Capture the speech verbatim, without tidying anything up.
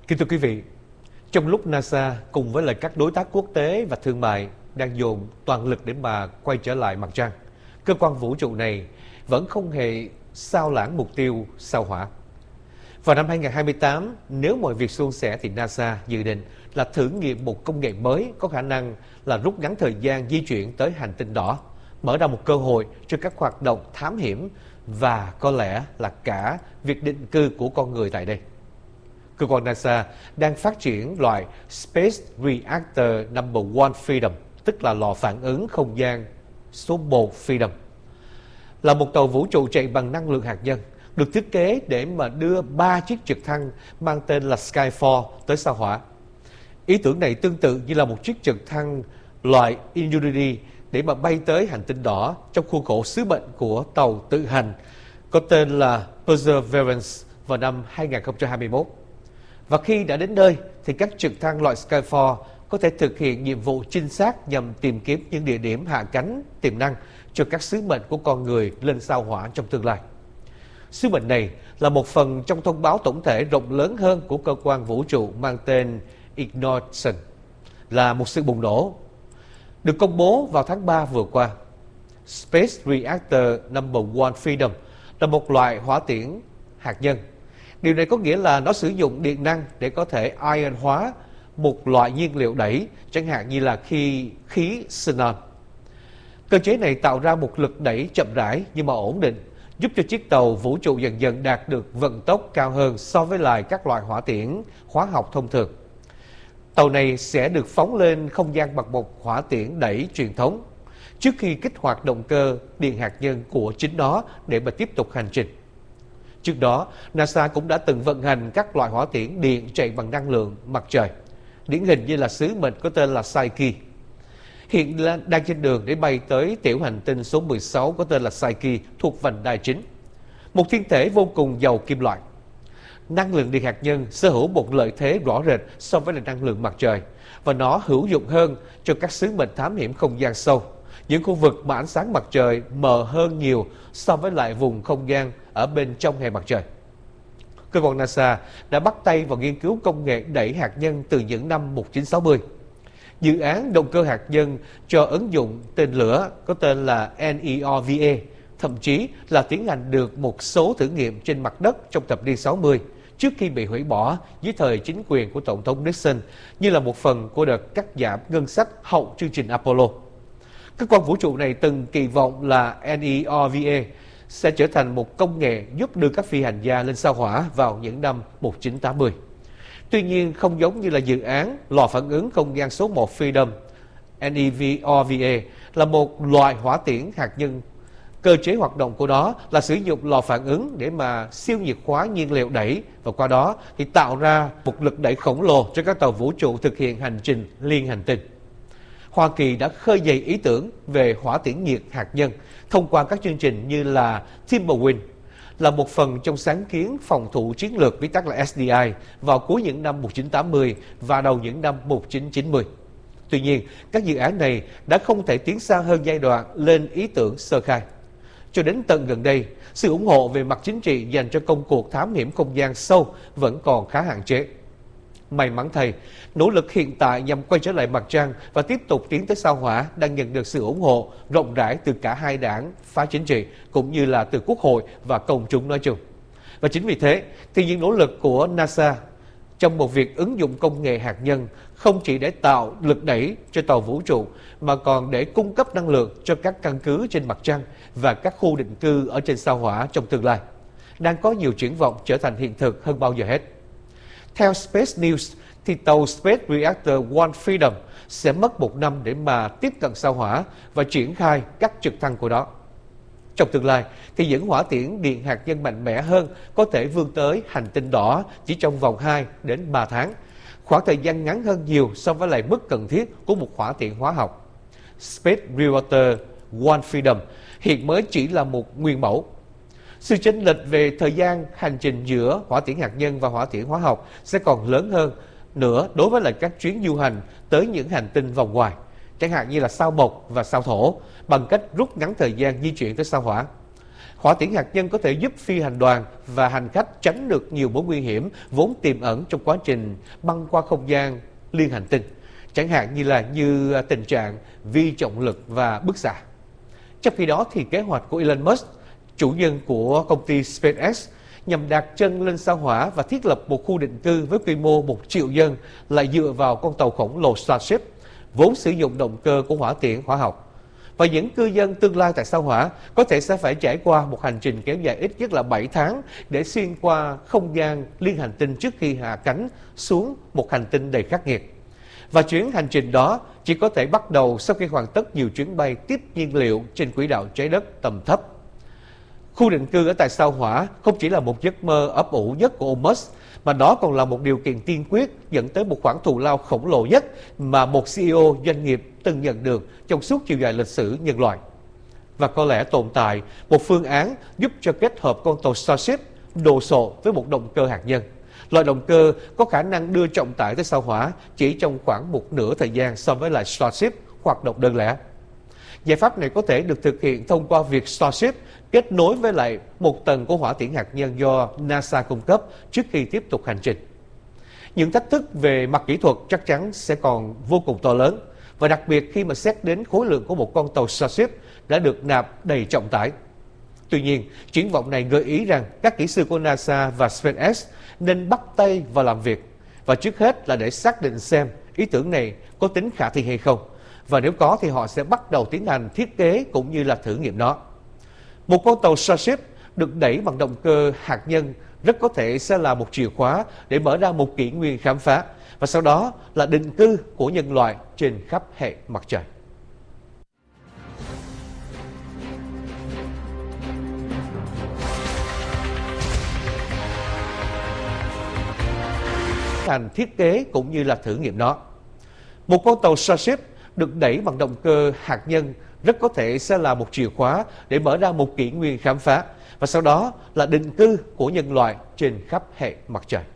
Kính thưa quý vị, trong lúc NASA cùng với lại các đối tác quốc tế và thương mại đang dồn toàn lực để mà quay trở lại mặt trăng, cơ quan vũ trụ này vẫn không hề sao lãng mục tiêu sao Hỏa. Vào năm hai nghìn không trăm hai mươi tám, nếu mọi việc suôn sẻ thì NASA dự định là thử nghiệm một công nghệ mới có khả năng là rút ngắn thời gian di chuyển tới hành tinh đỏ, mở ra một cơ hội cho các hoạt động thám hiểm và có lẽ là cả việc định cư của con người tại đây. Cơ quan NASA đang phát triển loại Space Reactor Number One Freedom, tức là lò phản ứng không gian số một Freedom, là một tàu vũ trụ chạy bằng năng lượng hạt nhân, được thiết kế để mà đưa ba chiếc trực thăng mang tên là Skyfall tới sao Hỏa. Ý tưởng này tương tự như là một chiếc trực thăng loại Ingenuity để mà bay tới hành tinh đỏ trong khuôn khổ sứ mệnh của tàu tự hành có tên là Perseverance vào năm hai nghìn không trăm hai mươi mốt. Và khi đã đến nơi thì các trực thăng loại Skyfall có thể thực hiện nhiệm vụ trinh sát nhằm tìm kiếm những địa điểm hạ cánh tiềm năng cho các sứ mệnh của con người lên sao Hỏa trong tương lai. Sứ mệnh này là một phần trong thông báo tổng thể rộng lớn hơn của cơ quan vũ trụ mang tên Ignition, là một sự bùng nổ, được công bố vào tháng ba vừa qua. Space Reactor Number One Freedom là một loại hỏa tiễn hạt nhân. Điều này có nghĩa là nó sử dụng điện năng để có thể ion hóa một loại nhiên liệu đẩy, chẳng hạn như là khi khí xenon. Cơ chế này tạo ra một lực đẩy chậm rãi nhưng mà ổn định, giúp cho chiếc tàu vũ trụ dần dần đạt được vận tốc cao hơn so với lại các loại hỏa tiễn hóa học thông thường. Tàu này sẽ được phóng lên không gian bằng một hỏa tiễn đẩy truyền thống trước khi kích hoạt động cơ điện hạt nhân của chính nó để mà tiếp tục hành trình. Trước đó, NASA cũng đã từng vận hành các loại hỏa tiễn điện chạy bằng năng lượng mặt trời, điển hình như là sứ mệnh có tên là Psyche. Hiện đang trên đường để bay tới tiểu hành tinh số mười sáu có tên là Psyche thuộc vành đai chính, một thiên thể vô cùng giàu kim loại. Năng lượng điện hạt nhân sở hữu một lợi thế rõ rệt so với năng lượng mặt trời, và nó hữu dụng hơn cho các sứ mệnh thám hiểm không gian sâu, những khu vực mà ánh sáng mặt trời mờ hơn nhiều so với lại vùng không gian ở bên trong hệ mặt trời. Cơ quan NASA đã bắt tay vào nghiên cứu công nghệ đẩy hạt nhân từ những năm một nghìn chín trăm sáu mươi. Dự án động cơ hạt nhân cho ứng dụng tên lửa có tên là NERVA, thậm chí là tiến hành được một số thử nghiệm trên mặt đất trong thập niên sáu mươi, trước khi bị hủy bỏ dưới thời chính quyền của Tổng thống Nixon, như là một phần của đợt cắt giảm ngân sách hậu chương trình Apollo. Cơ quan vũ trụ này từng kỳ vọng là NERVA sẽ trở thành một công nghệ giúp đưa các phi hành gia lên sao Hỏa vào những năm một nghìn chín trăm tám mươi. Tuy nhiên, không giống như là dự án lò phản ứng không gian số một Freedom, NERVA là một loại hỏa tiễn hạt nhân. Cơ chế hoạt động của nó là sử dụng lò phản ứng để mà siêu nhiệt hóa nhiên liệu đẩy, và qua đó thì tạo ra một lực đẩy khổng lồ cho các tàu vũ trụ thực hiện hành trình liên hành tinh. Hoa Kỳ đã khơi dậy ý tưởng về hỏa tiễn nhiệt hạt nhân thông qua các chương trình như là Timberwind, là một phần trong sáng kiến phòng thủ chiến lược viết tắt là S D I vào cuối những năm một nghìn chín trăm tám mươi và đầu những năm một nghìn chín trăm chín mươi. Tuy nhiên, các dự án này đã không thể tiến xa hơn giai đoạn lên ý tưởng sơ khai. Cho đến tận gần đây, sự ủng hộ về mặt chính trị dành cho công cuộc thám hiểm không gian sâu vẫn còn khá hạn chế. May mắn thay, nỗ lực hiện tại nhằm quay trở lại mặt trăng và tiếp tục tiến tới sao Hỏa đang nhận được sự ủng hộ rộng rãi từ cả hai đảng phái chính trị cũng như là từ Quốc hội và công chúng nói chung. Và chính vì thế, thì những nỗ lực của NASA trong một việc ứng dụng công nghệ hạt nhân không chỉ để tạo lực đẩy cho tàu vũ trụ mà còn để cung cấp năng lượng cho các căn cứ trên mặt trăng và các khu định cư ở trên sao Hỏa trong tương lai, đang có nhiều triển vọng trở thành hiện thực hơn bao giờ hết. Theo Space News, thì tàu Space Reactor One Freedom sẽ mất một năm để mà tiếp cận sao Hỏa và triển khai các trực thăng của nó. Trong tương lai, thì những hỏa tiễn điện hạt nhân mạnh mẽ hơn có thể vươn tới hành tinh đỏ chỉ trong vòng hai đến ba tháng, khoảng thời gian ngắn hơn nhiều so với lại mức cần thiết của một hỏa tiễn hóa học. Space Reactor One Freedom hiện mới chỉ là một nguyên mẫu. Sự chênh lệch về thời gian hành trình giữa hỏa tiễn hạt nhân và hỏa tiễn hóa học sẽ còn lớn hơn nữa đối với lại các chuyến du hành tới những hành tinh vòng ngoài, chẳng hạn như là sao Mộc và sao Thổ, bằng cách rút ngắn thời gian di chuyển tới sao Hỏa. Hỏa tiễn hạt nhân có thể giúp phi hành đoàn và hành khách tránh được nhiều mối nguy hiểm vốn tiềm ẩn trong quá trình băng qua không gian liên hành tinh, chẳng hạn như là như tình trạng vi trọng lực và bức xạ. Trong khi đó thì kế hoạch của Elon Musk, chủ nhân của công ty SpaceX, nhằm đặt chân lên sao Hỏa và thiết lập một khu định cư với quy mô một triệu dân lại dựa vào con tàu khổng lồ Starship, vốn sử dụng động cơ của hỏa tiễn hóa học. Và những cư dân tương lai tại sao Hỏa có thể sẽ phải trải qua một hành trình kéo dài ít nhất là bảy tháng để xuyên qua không gian liên hành tinh trước khi hạ cánh xuống một hành tinh đầy khắc nghiệt. Và chuyến hành trình đó chỉ có thể bắt đầu sau khi hoàn tất nhiều chuyến bay tiếp nhiên liệu trên quỹ đạo trái đất tầm thấp. Khu định cư ở tại sao Hỏa không chỉ là một giấc mơ ấp ủ nhất của ông Musk, mà đó còn là một điều kiện tiên quyết dẫn tới một khoản thù lao khổng lồ nhất mà một xê e ô doanh nghiệp từng nhận được trong suốt chiều dài lịch sử nhân loại. Và có lẽ tồn tại một phương án giúp cho kết hợp con tàu Starship đồ sộ với một động cơ hạt nhân. Loại động cơ có khả năng đưa trọng tải tới sao Hỏa chỉ trong khoảng một nửa thời gian so với lại Starship hoạt động đơn lẻ. Giải pháp này có thể được thực hiện thông qua việc Starship kết nối với lại một tầng của hỏa tiễn hạt nhân do NASA cung cấp trước khi tiếp tục hành trình. Những thách thức về mặt kỹ thuật chắc chắn sẽ còn vô cùng to lớn, và đặc biệt khi mà xét đến khối lượng của một con tàu Starship đã được nạp đầy trọng tải. Tuy nhiên, triển vọng này gợi ý rằng các kỹ sư của NASA và SpaceX nên bắt tay vào làm việc, và trước hết là để xác định xem ý tưởng này có tính khả thi hay không, và nếu có thì họ sẽ bắt đầu tiến hành thiết kế cũng như là thử nghiệm nó. Một con tàu Starship được đẩy bằng động cơ hạt nhân rất có thể sẽ là một chìa khóa để mở ra một kỷ nguyên khám phá, và sau đó là định cư của nhân loại trên khắp hệ mặt trời. Hành thiết kế cũng như là thử nghiệm nó. Một con tàu Starship được đẩy bằng động cơ hạt nhân rất có thể sẽ là một chìa khóa để mở ra một kỷ nguyên khám phá, và sau đó là định cư của nhân loại trên khắp hệ mặt trời.